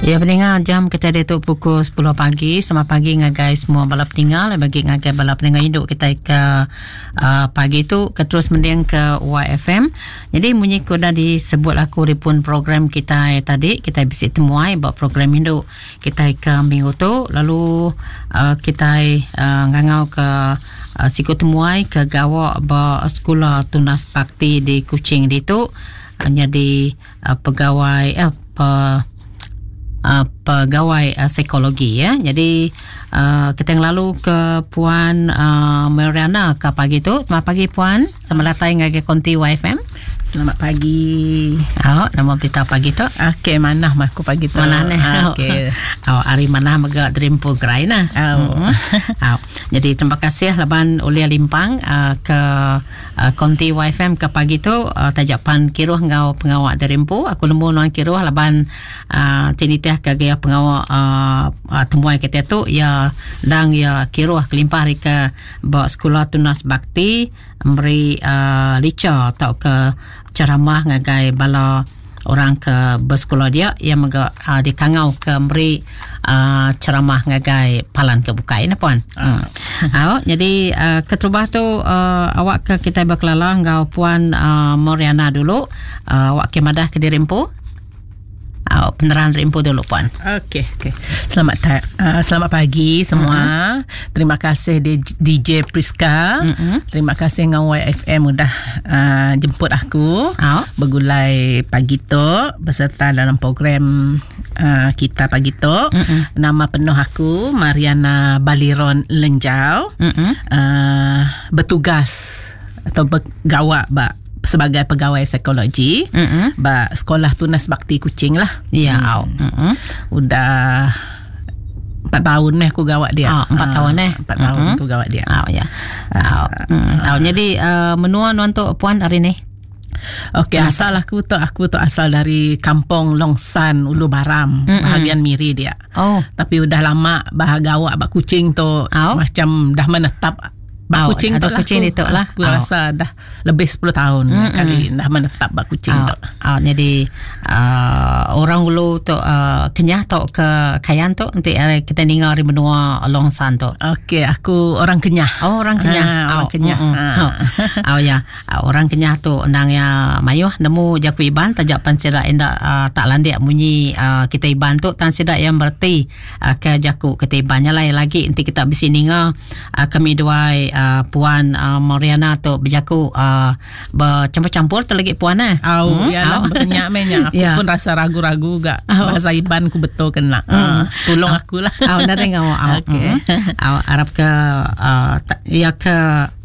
Ya, pendengar, jam kita detuk pukul 10 pagi. Selamat pagi ngagai semua bala pendengar. Bagi ngagai bala pendengar induk kita ke pagi tu ke terus mending ke YFM. Jadi munyi ko dah disebut aku ripun program kita tadi. Kita bisa temuai buat program induk kita ke minggu tu. Lalu kita ngangau ke siku temuai ke gawak ba sekolah Tunas Bakti di Kuching itu. Jadi pegawai pegawai psikologi ya. Jadi kita yang lalu ke Puan Mariana ke pagi tu. Selamat pagi Puan. Selamat datang ngage konti YFM. Selamat pagi. Nama berita pagi tu. Okey, mana aku pagi tu. Mana ni? Okey. Hari mana maga dreampo gerai na. Jadi terima kasih laban Ulia Limpang ke konti YFM ke pagi tu tajapan kiruh ngau pengawak dreampo. Aku nemu non kiruh laban tinitih ke gaya pengawak temuai kita tu ya dang ya kiruh kelimpah ke bawa sekolah Tunas Bakti memberi lica atau ke ceramah ngagai bala orang ke bersekolah dia yang dikangau ke memberi ceramah ngagai palan kebukai na puan. Jadi keterubah tu awak ke kita berkelala ngau Puan Mariana dulu. Awak ke madah ke Dirimpo. Penerangan Rimpo dulu puan. Okey. Selamat pagi semua. Terima kasih DJ Priska. Terima kasih dengan YFM sudah jemput aku bergulai pagi tu beserta dalam program kita pagi tu. Nama penuh aku Mariana Baliron Lenjau. Bertugas atau bergawak sebagai pegawai psikologi ba sekolah Tunas Bakti Kuching lah. Ya, udah 4 tahun aku gawak dia. 4 tahun 4 tahun aku gawak dia. Jadi menua untuk puan hari ni. Okey, asal aku tu asal dari Kampung Longsan Ulu Baram, bahagian Miri dia. Tapi udah lama gawak bak Kuching tu macam dah menetap. Kucing tu lah. Kucing itu lah. Aku rasa dah lebih 10 tahun kali dah menetap bak kucing tu. Jadi orang ulu tu Kenyah tu ke Kayan tu nanti kita dengar di benua Longsan tu. Okey, aku orang Kenyah. Orang Kenyah. Orang Kenyah. Orang Kenyah tu nang ya mayuh nemu jaku iban tajapan sida inda tak landik munyi kita iban tu tan sida yang berarti ke jaku kita ibannya lagi nanti kita bisa dengar kami duai Puan Mariana tu berjaku bercampur-campur terlagi Puan yalah berkenyak menyak aku pun rasa ragu-ragu gak bahasa Iban ku betul kena. Tolong aku lah. Nanti ngau Arab ke ya ke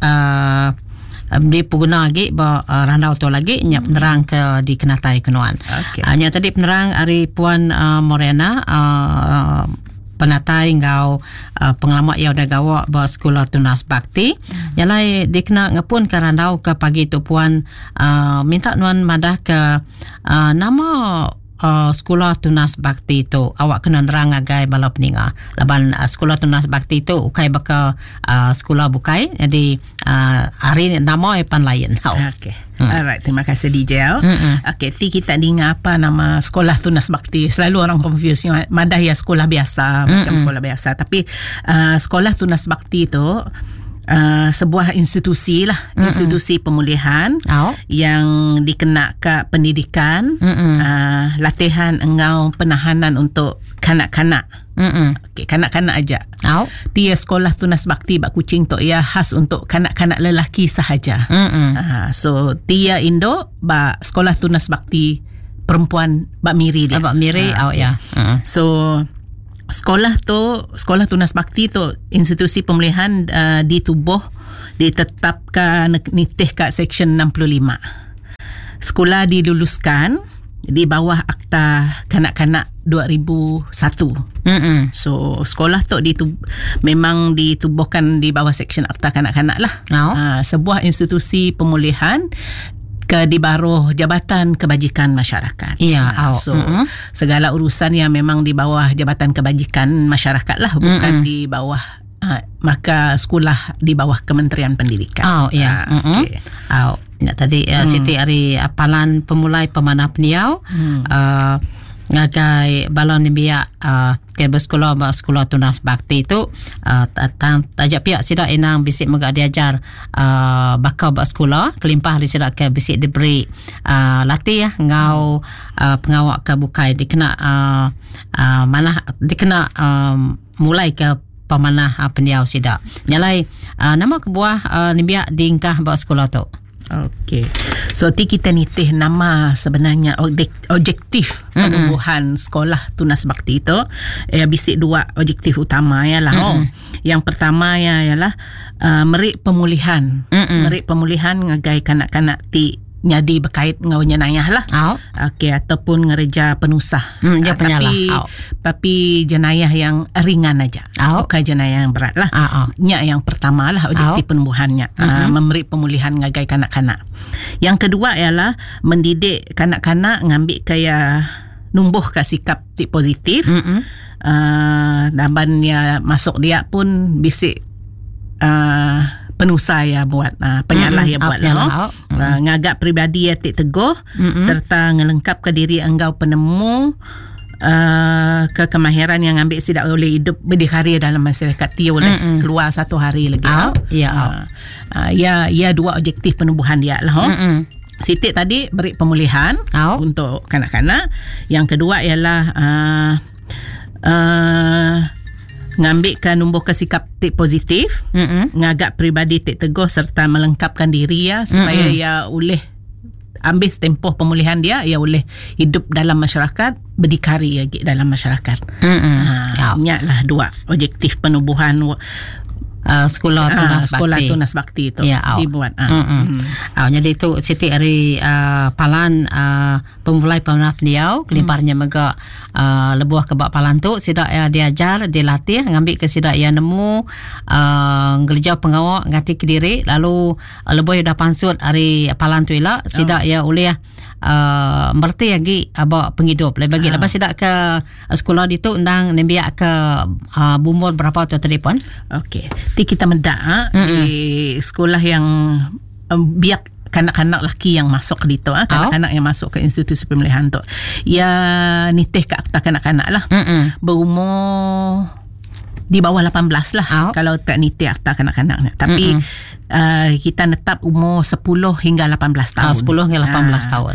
di pengguna lagi randau tu lagi nyap penerang ke di kenatai kenuan. Hanya tadi penerang hari Puan Mariana penatai ngau pengalaman yang dah gawak bawa sekolah Tunas Bakti. Yalai dikena ngepun ke randau ke pagi tu Puan minta nuan madah ke nama sekolah Tunas Bakti tu awak kena nerang agai bala peninga laban sekolah Tunas Bakti tu ukai baka sekolah bukai jadi hari nama pan lain. Okey. Alright, terima kasih DJ. Okey, kita dengar apa nama sekolah Tunas Bakti. Selalu orang confuse madah ya sekolah biasa macam sekolah biasa, tapi sekolah Tunas Bakti tu sebuah institusi lah, institusi pemulihan yang dikena ke pendidikan, latihan engau penahanan untuk kanak-kanak. Okay, kanak-kanak aja. Tia sekolah Tunas Bakti bak Kuching tu ia khas untuk kanak-kanak lelaki sahaja. So tia Indo bak sekolah Tunas Bakti perempuan bak Miri dia. Bak Miri So sekolah Tunas Bakti tu institusi pemulihan ditetapkan nitih kat Seksyen 65. Sekolah diluluskan di bawah Akta Kanak-Kanak 2001. So sekolah tu memang ditubuhkan di bawah Seksyen Akta Kanak-Kanak lah. Sebuah institusi pemulihan di bawah Jabatan Kebajikan Masyarakat. So segala urusan yang memang di bawah Jabatan Kebajikan Masyarakat lah, bukan di bawah maka sekolah di bawah Kementerian Pendidikan. Okay. Tadi Siti hari apalan pemulai pemanah peniau ngagai balon ni biak ke bersekolah tunas bakti tu tajak pihak sidak enang bisik megak diajar bakal bersekolah kelimpah di sidak ke bisik diberi latih ya ngau pengawak ke bukai dikena mana dikena mulai ke pemanah pendiau sidak nyalai nama kebuah ni biak diingkah bersekolah tu. Okey. So kita nitih nama sebenarnya objektif penubuhan sekolah tunas bakti itu bisik dua objektif utama ialah yang pertama ialah merik pemulihan. Merik pemulihan ngagai kanak-kanak ti nyadi berkait ngau jenayah lah. Okey, ataupun ngereja penusah. Tapi jenayah yang ringan aja. Bukan jenayah yang berat lah. Nya yang pertama lah objektif penubuhannya. Memberi pemulihan ngagai kanak-kanak. Yang kedua ialah mendidik kanak-kanak ngambil kaya numbuh ke sikap positif. Daban ya masuk dia pun bisik penusah ya buat penyalah ya buat lah ngagak pribadi ya teguh serta ngelengkap ke diri engkau penemu kemahiran yang ambil sidak boleh hidup berdikari dalam masyarakat dia boleh keluar satu hari lagi ya dua objektif penubuhan dia lah Siti tadi beri pemulihan untuk kanak-kanak. Yang kedua ialah ngambilkan numbuh ke sikap positif, ngagak pribadi teguh serta melengkapkan diri ya supaya ia boleh ambil tempoh pemulihan dia, ia boleh hidup dalam masyarakat, berdikari lagi dalam masyarakat. Ingatlah dua objektif penubuhan sekolah tunas bakti itu dibuat. Jadi itu Siti hari palan pemulai pemanah pendiau kelimparnya mega lebuah kebak palan tu sidak ya diajar dilatih ngambil ke sidak ya nemu ngerja pengawak ngati ke diri lalu lebuah dah pansut hari palan tu ila sidak ya oleh merti lagi abak penghidup bagi lepas sidak ke sekolah itu undang nembiak ke bumur berapa tu telefon. Okey, kita mendak di sekolah yang biak kanak-kanak lelaki yang masuk ke itu kanak-kanak yang masuk ke institusi pemilihan tu ya nitih ke akta kanak-kanak lah berumur di bawah 18 lah kalau tak nitih akta kanak-kanak tapi kita netap umur 10 hingga 18 tahun 10 hingga 18 tahun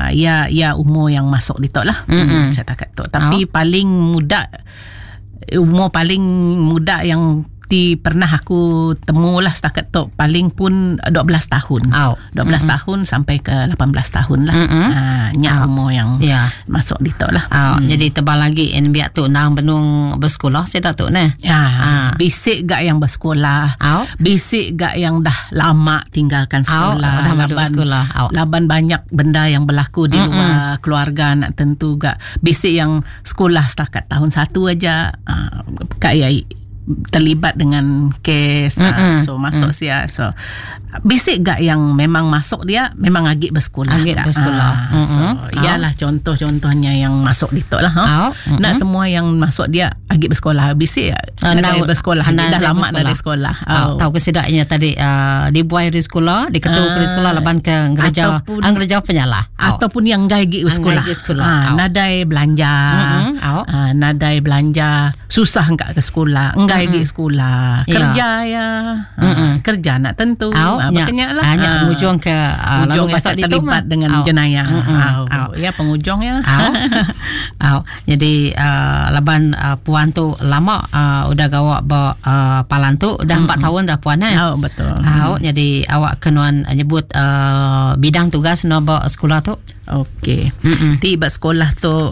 ya umur yang masuk di tu lah saya takat tu tapi paling muda umur paling muda yang pernah aku temulah setakat tu paling pun 12 tahun 12 tahun sampai ke 18 tahun lah nyak umur yang masuk di tu lah jadi tebal lagi biak tu nang benung bersekolah saya tu nah bisik gak yang bersekolah bisik gak yang dah lama tinggalkan sekolah laban banyak benda yang berlaku di luar keluarga nak tentu gak bisik yang sekolah setakat tahun 1 aja kayak terlibat dengan kes so masuk sia so bisik gak yang memang masuk dia memang agak bersekolah so ialah contoh-contohnya yang masuk di tu lah nak semua yang masuk dia agak bersekolah bisik nak bersekolah dah lama dari sekolah tahu kesedaknya tadi dibuai di sekolah diketuk di sekolah leban ke gereja penyalah ataupun yang gagi sekolah nadai belanja nadai belanja susah enggak ke sekolah enggak pergi sekolah kerja kerja nak tentu makanya lah pengujung ke lalu pasal terlibat dengan jenayah pengujungnya jadi laban puan tu lama udah gawak palan tu udah 4 tahun dah puan betul jadi awak kenuan nyebut bidang tugas no sekolah tu. Okey. Tiba sekolah tu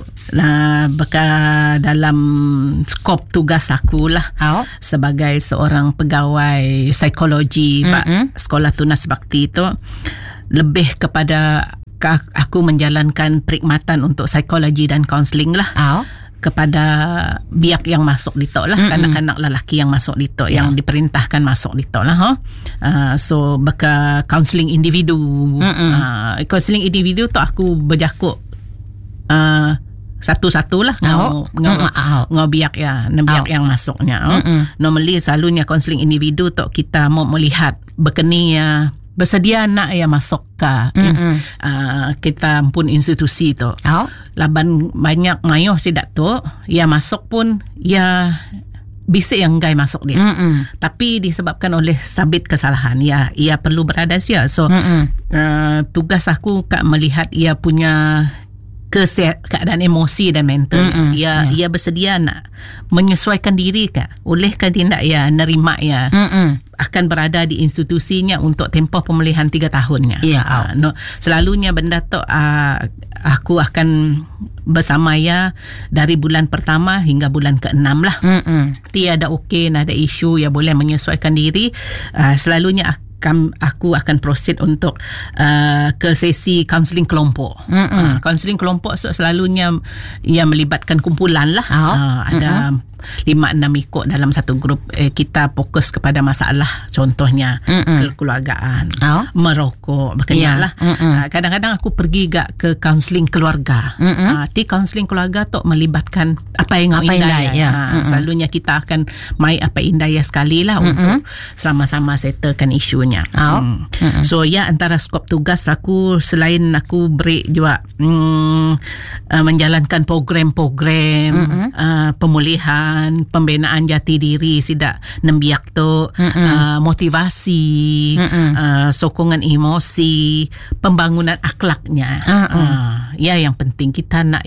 dalam skop tugas aku lah sebagai seorang pegawai psikologi sekolah tunas bakti itu lebih kepada aku menjalankan perkhidmatan untuk psikologi dan kaunseling lah kepada biak yang masuk di tok lah kanak-kanak lelaki yang masuk di tok yang diperintahkan masuk di tok lah so beka counselling individu counselling individu tu aku berjakuk satu-satu lah ngau biak biak yang masuknya normally selalunya counselling individu tu kita mau melihat berkeni bersedia nak ia masuk ke kita pun institusi tu. Laban banyak mayuh sidak tu, ia masuk pun ia bisik yang gai masuk dia. Tapi disebabkan oleh sabit kesalahan, ia perlu berada sia. So tugas aku kak melihat ia punya keadaan emosi dan mental. Ia bersedia nak menyesuaikan diri ke? Olehkah tidak ia nerima ia akan berada di institusinya untuk tempoh pemulihan 3 tahunnya. Selalunya benda tu aku akan bersama ia dari bulan pertama hingga bulan ke-6 lah. Tiada okey, ada isu, ia boleh menyesuaikan diri. Selalunya aku akan proceed untuk ke sesi kaunseling kelompok. Kaunseling kelompok selalunya ia melibatkan kumpulan lah. Ada 5-6 ikut dalam satu grup. Kita fokus kepada masalah, contohnya kekeluargaan, merokok, berkenyak lah. Kadang-kadang aku pergi ke kaunseling keluarga. Di kaunseling keluarga tu melibatkan apa yang indai. Selalunya kita akan mai apa indai sekali lah untuk sama-sama settlekan isunya. So antara skop tugas aku, selain aku break juga menjalankan program-program pemulihan, pembinaan jati diri sidak nembiak tu, motivasi, sokongan emosi, pembangunan akhlaknya. Yang penting kita nak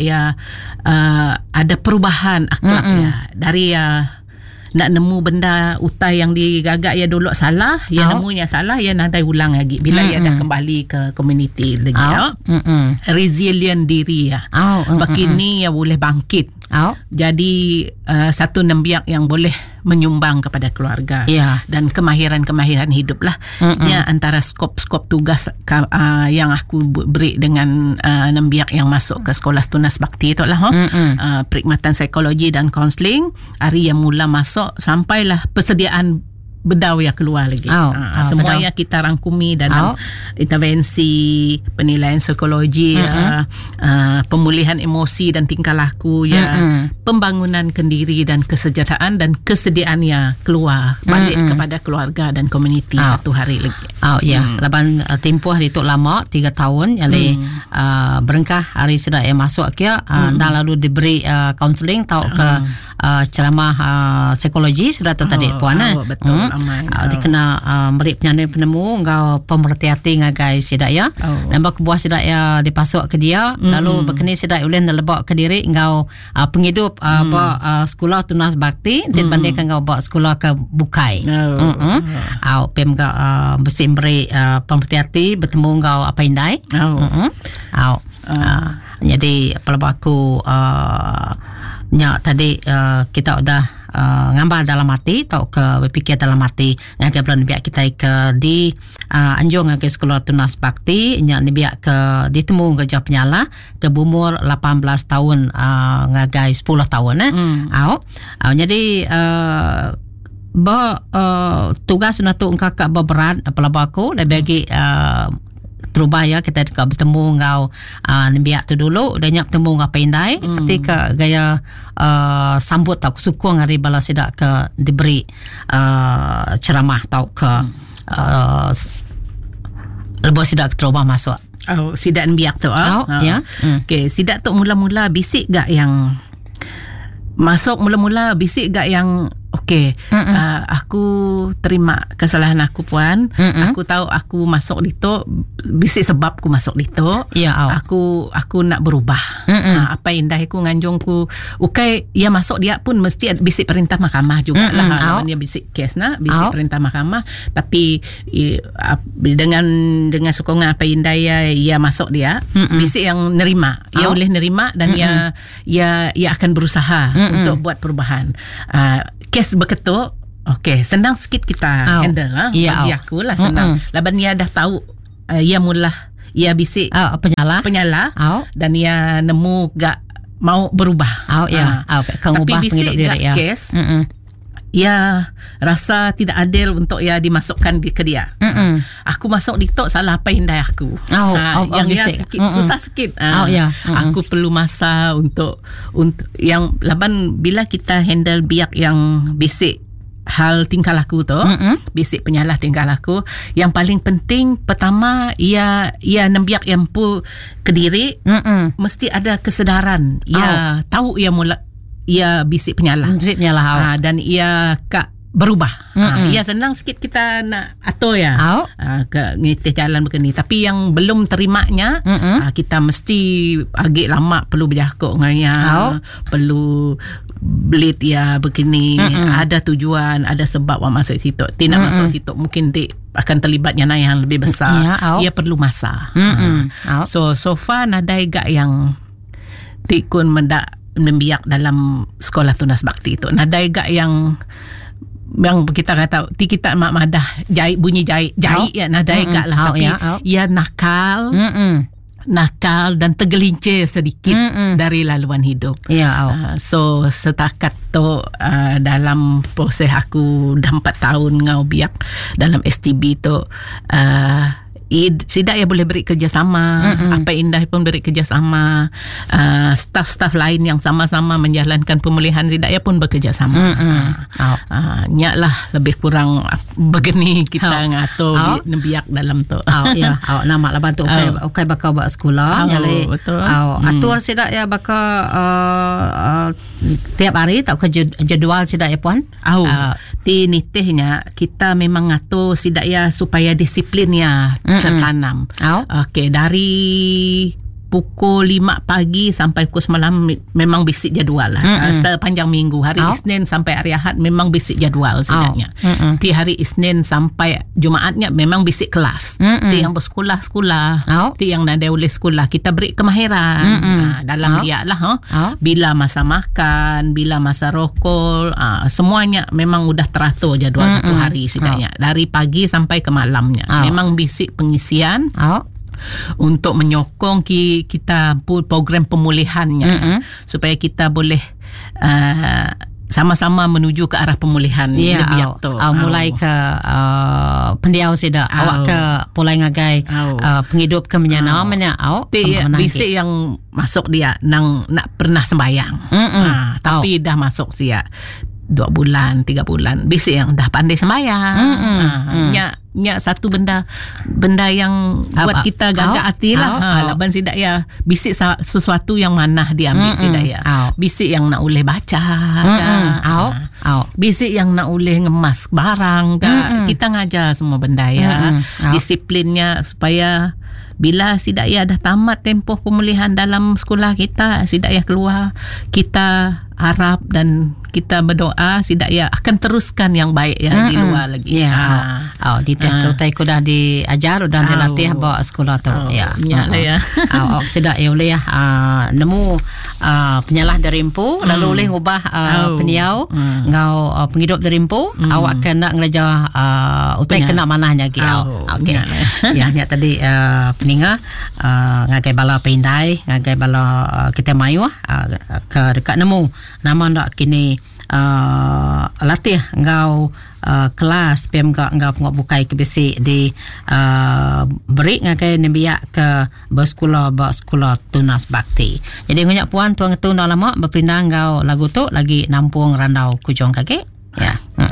ada perubahan akhlak dari nak nemu benda utai yang digagak dulu salah, nemunya salah, nadai ulang lagi bila dah kembali ke komuniti lagi. Resilient diri begini boleh bangkit. Jadi satu nembiak yang boleh menyumbang kepada keluarga dan kemahiran-kemahiran hidup lah. Antara skop-skop tugas yang aku beri dengan nembiak yang masuk ke sekolah tunas bakti tu lah. Perkhidmatan psikologi dan kaunseling, hari yang mula masuk sampailah persediaan bedau yang keluar lagi. Semuanya kita rangkumi dalam intervensi, penilaian psikologi, pemulihan emosi dan tingkah laku, pembangunan kendiri dan kesejahteraan dan kesediaannya keluar balik kepada keluarga dan komuniti satu hari lagi. Laban tempoh hari tu lama 3 tahun yang berengkah hari sudah masuk kia dan lalu diberi kaunseling tau ke ceramah psikologi sudah tu tadi puan. Betul. Dia kena beri penemu engkau pemerhati ngagai sidak nampak buah sidak dipasuk ke dia, lalu berkini sidak ulin lebak ke diri engkau penghidup sekolah tunas bakti dibandingkan engkau bawa sekolah ke bukai. Pem bersih beri pemerhati bertemu engkau apa indai. Jadi pelabak aku tadi kita udah ngambil dalam hati atau ke berfikir dalam hati ngagai belum biak kita ke di anjung ngagai sekolah tunas bakti ni biak ke ditemu kerja penyala ke umur 18 tahun ngagai 10 tahun jadi tugas tu engkau berat pelabak aku dah bagi terubah kita bertemu ngau nembiak tu dulu dan nyak bertemu ngau pendai ketika gaya sambut tau sukung hari bala sidak ke diberi ceramah tau ke lebih sidak terubah masuk sidak nembiak tu okay, sidak tu mula-mula bisik gak yang masuk, mula-mula bisik gak yang okey, aku terima kesalahan aku puan. Aku tahu aku masuk dito bisik sebab aku masuk dito. Aku nak berubah. Apa indah aku nganjungku ukai ia masuk dia pun mesti bisik perintah mahkamah jugalah. Dia bisik kes bisik perintah mahkamah, tapi dengan sokongan apa indah ia masuk dia bisik yang nerima. Ia boleh nerima dan ia akan berusaha untuk buat perubahan. Kes berketuk, okey, senang sikit kita handle lah. Bagi aku lah senang. Laban ia dah tahu, ia ia bisik penyala dan ia nemu gak mau berubah. Tapi bisik gak kes, ia rasa tidak adil untuk ia dimasukkan ke dia. Aku masuk di tok salah apa indai aku. Yang sikit, susah sikit. Aku perlu masa untuk yang laban bila kita handle biak yang bisik hal tingkah laku tu, bisik penyalah tingkah laku. Yang paling penting pertama ia nembiak yang pu ke diri, mesti ada kesedaran. Ia tahu ia bisik penyalah. Dan ia berubah. Ia senang sikit kita nak atur ya. Ke ngitih jalan begini. Tapi yang belum terimanya, kita mesti agak lama perlu berjakuk dengan ia. Perlu belit ya begini. Ada tujuan, ada sebab awak masuk situ. Tidak masuk situ mungkin akan terlibatnya yang lebih besar. Ia perlu masa. So far nadai gak yang tikun membiak dalam sekolah tunas bakti itu. Nadai gak yang kita kata kita mak madah bunyi jahit ya nadai gak lah, tapi ia nakal dan tergelincir sedikit dari laluan hidup. So setakat tu dalam proses aku dah 4 tahun ngau biak dalam STB tu, Sidak ya boleh beri kerjasama, apa Indah pun beri kerjasama, staff-staff lain yang sama-sama menjalankan pemulihan Sidak ya pun bekerjasama. Nyak lah lebih kurang begini kita ngatur biak dalam tu. Nama lah bantu okay bakal buat sekolah nyale. Betul. Atur Sidak ya bakal tiap hari tak ke jadual Sidak ya puan. Ti nitihnya kita memang ngatur Sidak ya supaya disiplin ya tertanam. Okey, dari pukul 5 pagi sampai pukul 9 memang bisik jadual lah. Sepanjang minggu, hari Isnin sampai hari Ahad memang bisik jadual sebenarnya. Di hari Isnin sampai Jumaatnya memang bisik kelas. Di yang bersekolah-sekolah, di yang ada oleh sekolah kita beri kemahiran dalam dia lah. Bila masa makan, bila masa rokok, semuanya memang udah teratur jadual satu hari sebenarnya. Dari pagi sampai ke malamnya. Memang bisik pengisian untuk menyokong kita program pemulihannya, supaya kita boleh sama-sama menuju ke arah pemulihan. Mulai ke pendiau Sidak, awak ke pulai ngagai penghidup ke menyanamanya bisik yang masuk dia nak pernah sembayang, tapi dah masuk sia 2 bulan, 3 bulan, bisik yang dah pandai sembayang. Nyak satu benda yang buat kita gagak hati lah. Laban Sidak ya bisik sesuatu yang mana diambil Sidak ya. Bisik yang nak boleh baca, bisik yang nak boleh ngemas barang. Kita ngajar semua benda ya. Disiplinnya supaya bila Sidak ya dah tamat tempoh pemulihan dalam sekolah kita, Sidak ya keluar, kita harap dan kita berdoa Sidak ya akan teruskan yang baik ya di luar lagi. Di teh ku dah diajar, dah dilatih bawa sekolah tu. Sidak ya boleh nemu penyalah dari Rimpu, lalu boleh ngubah peniau ngau penghidup dari Rimpu. Awak kena ngelajar utai kena manahnya lagi. Okey. Ya tadi peninga ngagai bala Pindai, ngagai bala kita mayu ke dekat nemu nama ndak kini latih ngau kelas PM ngau bukai ke besi di beri ngagai nembiak ke bersekolah tunas bakti. Jadi ngunyak puan tuang tu ndak lama berpindah ngau lagu tu lagi nampung randau kujong kaki ya.